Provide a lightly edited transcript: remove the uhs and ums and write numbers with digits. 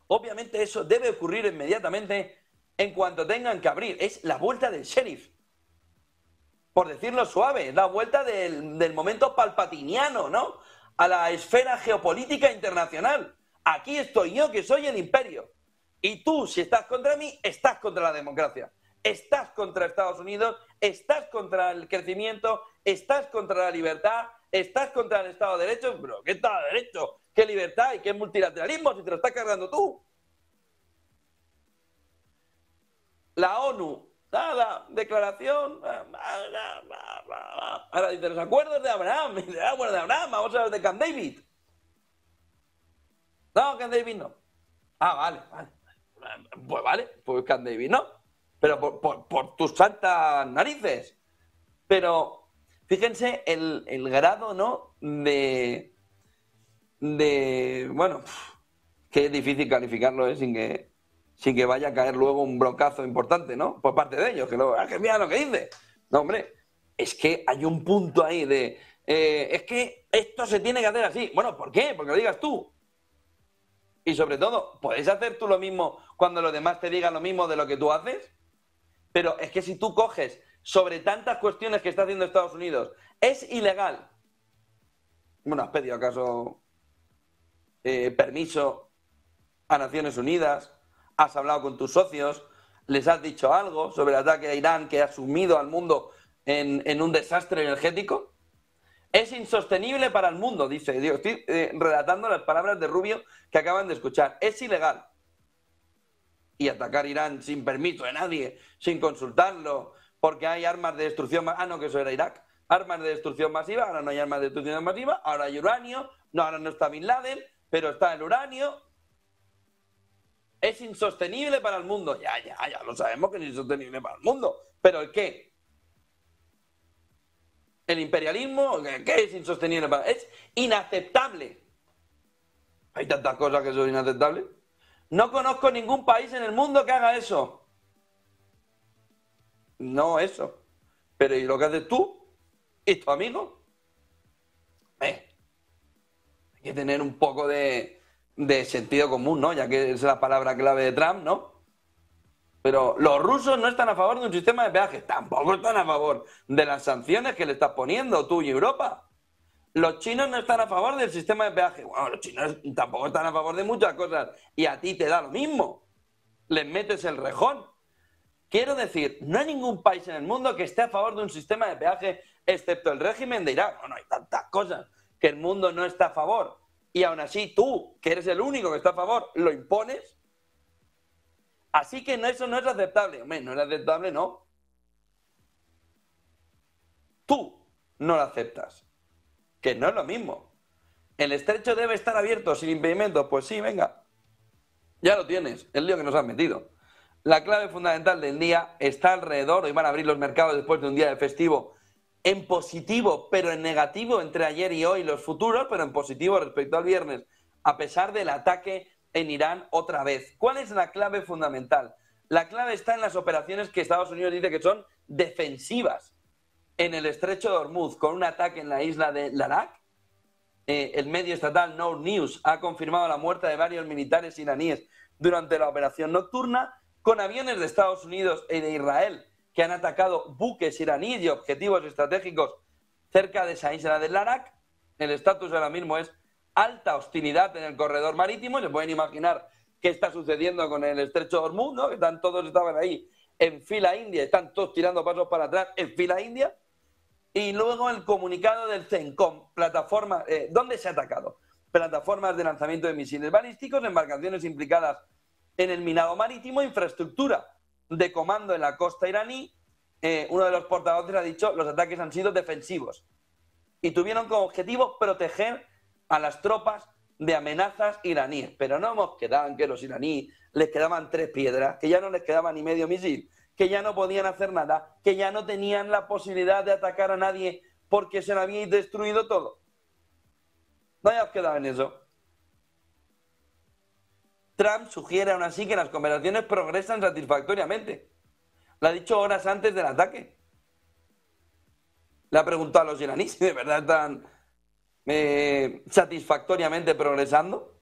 Obviamente eso debe ocurrir inmediatamente en cuanto tengan que abrir. Es la vuelta del sheriff. Por decirlo suave, la vuelta del momento palpatiniano, ¿no? A la esfera geopolítica internacional. Aquí estoy yo, que soy el imperio. Y tú, si estás contra mí, estás contra la democracia. Estás contra Estados Unidos, estás contra el crecimiento, estás contra la libertad, estás contra el Estado de Derecho. Pero ¿qué Estado de Derecho? ¿Qué libertad y qué multilateralismo si te lo estás cargando tú? La ONU, nada, declaración. Ahora dice los acuerdos de Abraham, vamos a ver de Camp David. No, Camp David no. Vale. Pues vale, pues Camp David no. Pero por tus santas narices. Pero fíjense el grado, ¿no? Bueno, que es difícil calificarlo, sin que vaya a caer luego un brocazo importante, ¿no? Por parte de ellos, que mira lo que dice. No, hombre, es que hay un punto ahí de... es que esto se tiene que hacer así. Bueno, ¿por qué? Porque lo digas tú. Y sobre todo, ¿puedes hacer tú lo mismo cuando los demás te digan lo mismo de lo que tú haces? Pero es que si tú coges sobre tantas cuestiones que está haciendo Estados Unidos, es ilegal. Bueno, ¿has pedido acaso permiso a Naciones Unidas? ¿Has hablado con tus socios? ¿Les has dicho algo sobre el ataque a Irán que ha sumido al mundo en un desastre energético? Es insostenible para el mundo, dice. Digo, estoy relatando las palabras de Rubio que acaban de escuchar. Es ilegal. Y atacar Irán sin permiso de nadie, sin consultarlo, porque hay armas de destrucción... no, que eso era Irak. Armas de destrucción masiva, ahora no hay armas de destrucción masiva, ahora hay uranio, no, ahora no está Bin Laden, pero está el uranio. Es insostenible para el mundo. Ya lo sabemos que es insostenible para el mundo. ¿Pero el qué? ¿El imperialismo? ¿Qué es insostenible para...? Es inaceptable. Hay tantas cosas que son inaceptables. No conozco ningún país en el mundo que haga eso. No eso. Pero ¿y lo que haces tú? ¿Y tu amigo? Hay que tener un poco de sentido común, ¿no? Ya que es la palabra clave de Trump, ¿no? Pero los rusos no están a favor de un sistema de peajes. Tampoco están a favor de las sanciones que le estás poniendo tú y Europa. Los chinos no están a favor del sistema de peaje. Bueno, los chinos tampoco están a favor de muchas cosas. Y a ti te da lo mismo. Les metes el rejón. Quiero decir, no hay ningún país en el mundo que esté a favor de un sistema de peaje excepto el régimen de Irak. Bueno, hay tantas cosas que el mundo no está a favor. Y aún así tú, que eres el único que está a favor, lo impones. Así que eso no es aceptable. Hombre, no es aceptable, no. Tú no lo aceptas. Que no es lo mismo. ¿El estrecho debe estar abierto sin impedimentos? Pues sí, venga. Ya lo tienes, el lío que nos has metido. La clave fundamental del día está alrededor, hoy van a abrir los mercados después de un día de festivo, en positivo, pero en negativo entre ayer y hoy los futuros, pero en positivo respecto al viernes, a pesar del ataque en Irán otra vez. ¿Cuál es la clave fundamental? La clave está en las operaciones que Estados Unidos dice que son defensivas en el estrecho de Hormuz, con un ataque en la isla de Larak. El medio estatal Noor News ha confirmado la muerte de varios militares iraníes durante la operación nocturna, con aviones de Estados Unidos y de Israel que han atacado buques iraníes y objetivos estratégicos cerca de esa isla de Larak. El estatus ahora mismo es alta hostilidad en el corredor marítimo. Se pueden imaginar qué está sucediendo con el estrecho de Hormuz, ¿no? Que todos estaban ahí en fila india, están todos tirando pasos para atrás en fila india. Y luego el comunicado del CENTCOM, plataforma, ¿dónde se ha atacado? Plataformas de lanzamiento de misiles balísticos, embarcaciones implicadas en el minado marítimo, infraestructura de comando en la costa iraní. Uno de los portavoces ha dicho los ataques han sido defensivos y tuvieron como objetivo proteger a las tropas de amenazas iraníes. Pero no hemos quedado en que los iraníes les quedaban 3 piedras, que ya no les quedaba ni medio misil, que ya no podían hacer nada, que ya no tenían la posibilidad de atacar a nadie porque se lo habían destruido todo. No hayamos quedado en eso. Trump sugiere aún así que las conversaciones progresan satisfactoriamente. Lo ha dicho horas antes del ataque. Le ha preguntado a los iraníes si de verdad están satisfactoriamente progresando.